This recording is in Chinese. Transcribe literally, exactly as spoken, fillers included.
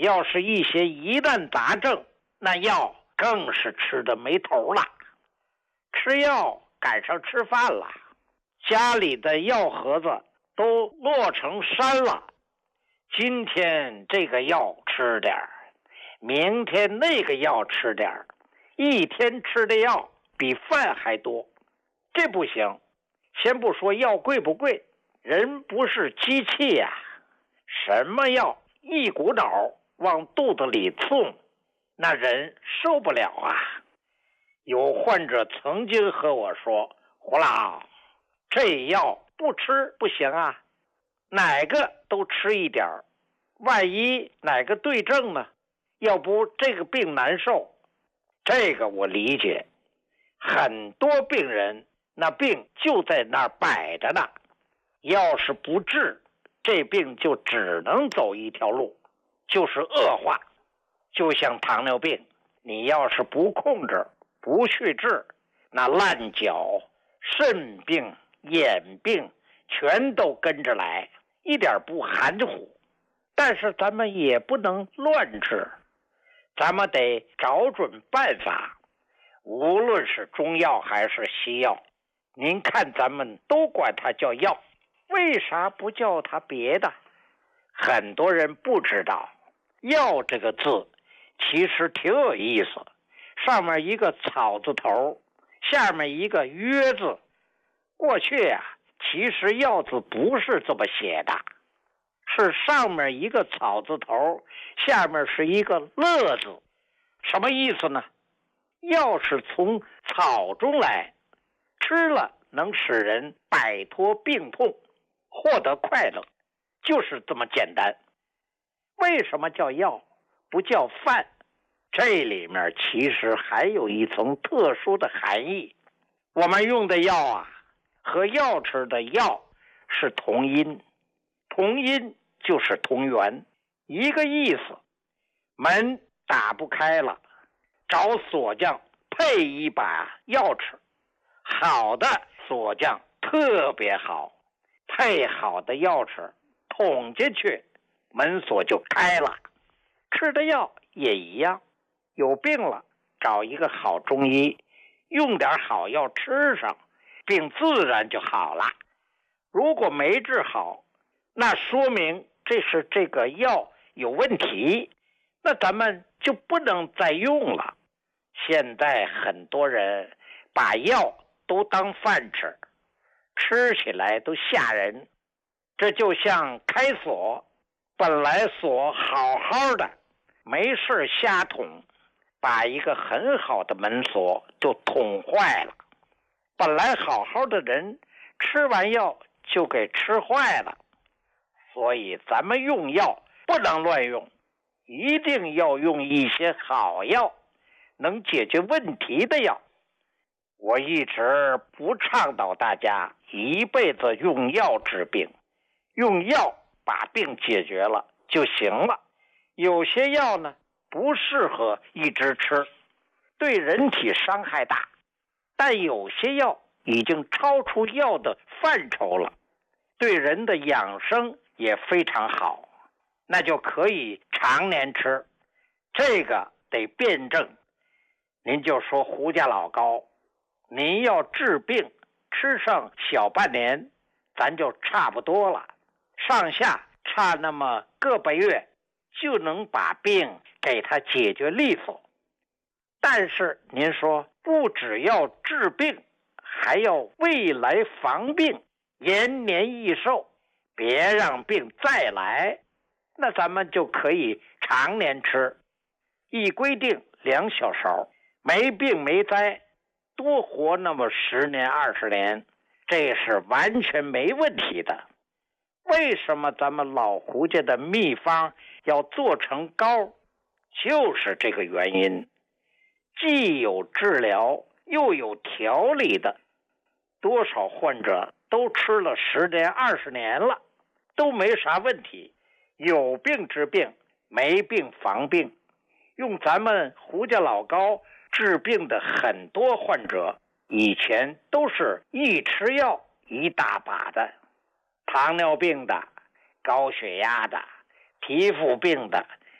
要是一些疑难杂症，那药更是吃的没头了。吃药赶上吃饭了，家里的药盒子都摞成山了。今天这个药吃点儿，明天那个药吃点儿，一天吃的药比饭还多，这不行。先不说药贵不贵，人不是机器呀、啊，什么药一股脑往肚子里送，那人受不了啊。有患者曾经和我说，胡老，这药不吃不行啊，哪个都吃一点，万一哪个对症呢？要不这个病难受。这个我理解，很多病人那病就在那儿摆着呢，要是不治，这病就只能走一条路，就是恶化。就像糖尿病，你要是不控制不去治，那烂脚、肾病、眼病全都跟着来，一点不含糊。但是咱们也不能乱治，咱们得找准办法。无论是中药还是西药，您看咱们都管它叫药，为啥不叫它别的？很多人不知道，药这个字其实挺有意思，上面一个草字头，下面一个约字。过去呀、啊，其实药字不是这么写的，是上面一个草字头，下面是一个乐字。什么意思呢？药是从草中来，吃了能使人摆脱病痛，获得快乐，就是这么简单。为什么叫药不叫饭？这里面其实还有一层特殊的含义。我们用的药啊，和药吃的药是同音，同音就是同源，一个意思。门打不开了，找锁匠配一把药吃，好的锁匠特别好，配好的药吃，捅进去门锁就开了。吃的药也一样，有病了找一个好中医，用点好药吃上，病自然就好了。如果没治好，那说明这是这个药有问题，那咱们就不能再用了。现在很多人把药都当饭吃，吃起来都吓人。这就像开锁，本来锁好好的，没事瞎捅，把一个很好的门锁就捅坏了。本来好好的人，吃完药就给吃坏了。所以咱们用药不能乱用，一定要用一些好药，能解决问题的药。我一直不倡导大家一辈子用药治病，用药把病解决了就行了。有些药呢，不适合一直吃，对人体伤害大，但有些药已经超出药的范畴了，对人的养生也非常好，那就可以常年吃。这个得辩证。您就说胡家老高，您要治病吃上小半年，咱就差不多了，上下差那么个把月就能把病给他解决利索。但是您说不只要治病，还要未来防病，延年益寿，别让病再来，那咱们就可以常年吃。一规定两小勺，没病没灾，多活那么十年二十年，这是完全没问题的。为什么咱们老胡家的秘方要做成膏？就是这个原因，既有治疗又有调理的。多少患者都吃了十年二十年了，都没啥问题。有病治病，没病防病。用咱们胡家老高治病的很多患者，以前都是一吃药一大把的，糖尿病的、高血压的、皮肤病的、